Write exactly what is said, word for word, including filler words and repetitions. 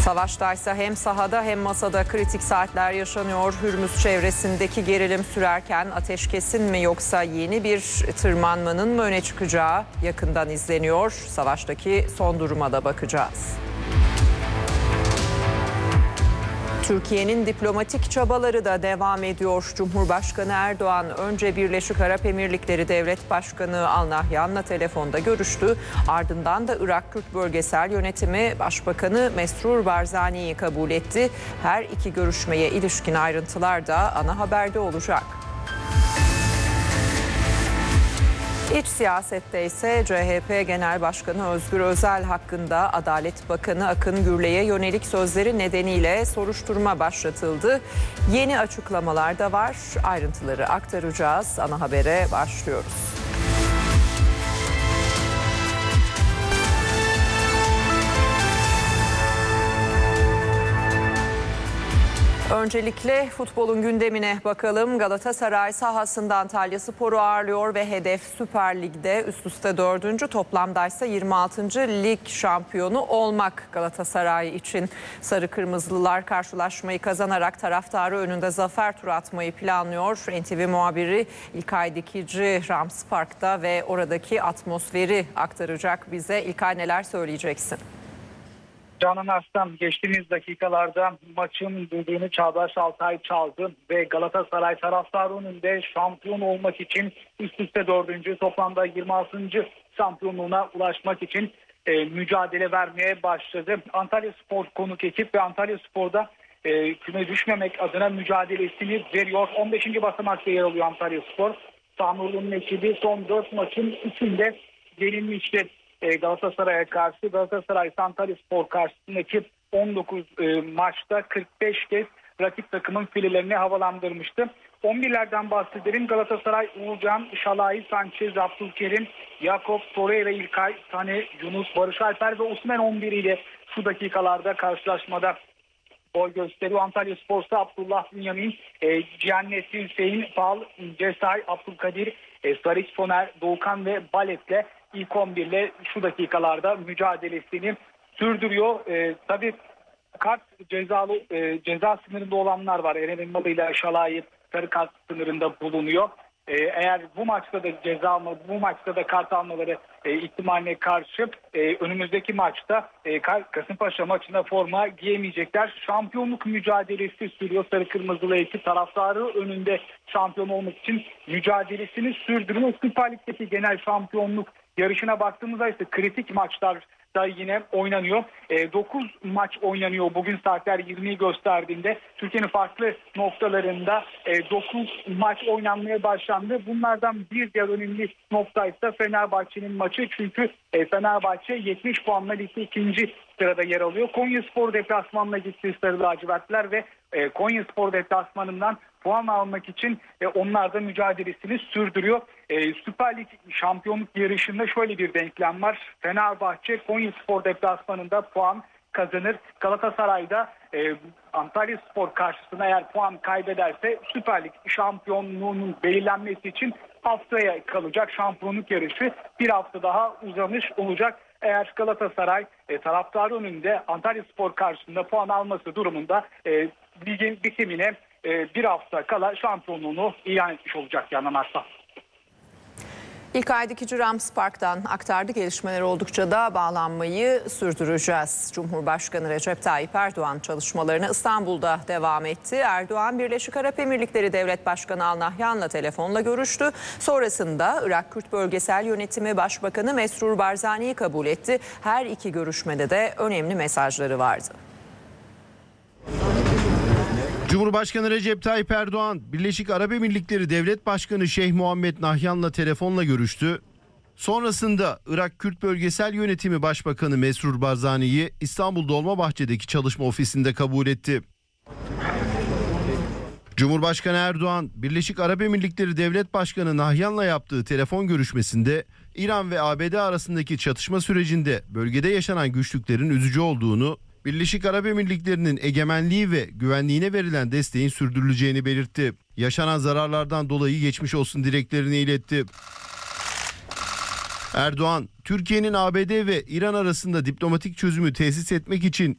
Savaştaysa hem sahada hem masada kritik saatler yaşanıyor. Hürmüz çevresindeki gerilim sürerken ateşkesin mi yoksa yeni bir tırmanmanın mı öne çıkacağı yakından izleniyor. Savaştaki son duruma da bakacağız. Türkiye'nin diplomatik çabaları da devam ediyor. Cumhurbaşkanı Erdoğan önce Birleşik Arap Emirlikleri Devlet Başkanı Al Nahyan'la telefonda görüştü. Ardından da Irak Kürt Bölgesel Yönetimi Başbakanı Mesrur Barzani'yi kabul etti. Her iki görüşmeye ilişkin ayrıntılar da ana haberde olacak. İç siyasette ise C H P Genel Başkanı Özgür Özel hakkında Adalet Bakanı Akın Gürley'e yönelik sözleri nedeniyle soruşturma başlatıldı. Yeni açıklamalar da var. Ayrıntıları aktaracağız. Ana habere başlıyoruz. Öncelikle futbolun gündemine bakalım. Galatasaray sahasında Antalyaspor'u ağırlıyor ve hedef Süper Lig'de üst üste dördüncü, toplamdaysa yirmi altıncı lig şampiyonu olmak Galatasaray için. Sarı Kırmızılılar karşılaşmayı kazanarak taraftarı önünde zafer turu atmayı planlıyor. N T V muhabiri İlkay Dikici Rams Park'ta ve oradaki atmosferi aktaracak bize. İlkay, neler söyleyeceksin? Canan Arslan, geçtiğimiz dakikalarda maçın düdüğünü Çağdaş Altay çaldı ve Galatasaray taraftarı önünde şampiyon olmak için üst üste dördüncü, toplamda yirmi altıncı şampiyonluğuna ulaşmak için e, mücadele vermeye başladı. Antalyaspor konuk ekip ve Antalyaspor'da e, küme düşmemek adına mücadelesini veriyor. on beşinci basamakta yer alıyor Antalyaspor. Samurlu'nun ekibi son dört maçın üçünde yenilmişti. Galatasaray'a karşı. Galatasaray Antalyaspor karşısındaki on dokuz e, maçta kırk beş kez rakip takımın filelerini havalandırmıştı. on birlerden bahsedelim. Galatasaray Uğurcan, Şalai, Sanchez, Abdülkerim, Yakup, Torreira, İlkay, Tane, Yunus, Barış Alper ve Osimhen on bir ile şu dakikalarda karşılaşmada boy gösteriyor. Antalyaspor'sa Abdullah Bünyamin, e, Cihannetti, Hüseyin, Fal, Cesay, Abdülkadir, e, Saric, Soner, Doğukan ve Balet'le İlk on bir ile şu dakikalarda mücadelesini sürdürüyor. Ee, tabii kart cezalı e, ceza sınırında olanlar var. Eren Elmalı ile Şalai sarı kart sınırında bulunuyor. Ee, eğer bu maçta da ceza alma, bu maçta da kart almaları e, ihtimaline karşı e, önümüzdeki maçta e, Kasımpaşa maçında forma giyemeyecekler. Şampiyonluk mücadelesi sürüyor. Sarı Kırmızılı ekip taraftarı önünde şampiyon olmak için mücadelesini sürdürüyor. Süper Lig'deki genel şampiyonluk yarışına baktığımızda ise kritik maçlar da yine oynanıyor. E, dokuz maç oynanıyor bugün saatler yirmiyi gösterdiğinde. Türkiye'nin farklı noktalarında e, dokuz maç oynanmaya başlandı. Bunlardan bir diğer önemli nokta ise Fenerbahçe'nin maçı. Çünkü e, Fenerbahçe yetmiş puanla ligde ikinci sırada yer alıyor. Konyaspor deplasmanına gitti Sarı Lacivertler ve e, Konyaspor deplasmanından puan almak için e, onlar da mücadelesini sürdürüyor. E, Süper Lig şampiyonluk yarışında şöyle bir denklem var. Fenerbahçe Konyaspor deplasmanında puan kazanır. Galatasaray'da e, Antalyaspor karşısında eğer puan kaybederse Süper Lig şampiyonluğunun belirlenmesi için haftaya kalacak şampiyonluk yarışı bir hafta daha uzamış olacak. Eğer Galatasaray e, taraftarı önünde Antalyaspor karşısında puan alması durumunda e, ligin bitimine e, bir hafta kala şampiyonluğunu ilan etmiş olacak Canan Arslan. İlkay Dikici Rams Park'tan aktardı. Gelişmeler oldukça da bağlanmayı sürdüreceğiz. Cumhurbaşkanı Recep Tayyip Erdoğan çalışmalarına İstanbul'da devam etti. Erdoğan, Birleşik Arap Emirlikleri Devlet Başkanı Al Nahyan'la telefonla görüştü. Sonrasında Irak Kürt Bölgesel Yönetimi Başbakanı Mesrur Barzani'yi kabul etti. Her iki görüşmede de önemli mesajları vardı. Cumhurbaşkanı Recep Tayyip Erdoğan, Birleşik Arap Emirlikleri Devlet Başkanı Şeyh Muhammed Nahyan'la telefonla görüştü. Sonrasında Irak Kürt Bölgesel Yönetimi Başbakanı Mesrur Barzani'yi İstanbul Dolmabahçe'deki çalışma ofisinde kabul etti. Cumhurbaşkanı Erdoğan, Birleşik Arap Emirlikleri Devlet Başkanı Nahyan'la yaptığı telefon görüşmesinde İran ve A B D arasındaki çatışma sürecinde bölgede yaşanan güçlüklerin üzücü olduğunu, Birleşik Arap Emirlikleri'nin egemenliği ve güvenliğine verilen desteğin sürdürüleceğini belirtti. Yaşanan zararlardan dolayı geçmiş olsun dileklerini iletti. Erdoğan, Türkiye'nin A B D ve İran arasında diplomatik çözümü tesis etmek için